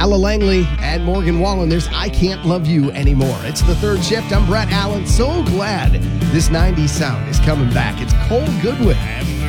Ella Langley and Morgan Wallen. There's I Can't Love You Anymore. It's the third shift. I'm Brett Allen. So glad this 90s sound is coming back. It's Cole Goodwin.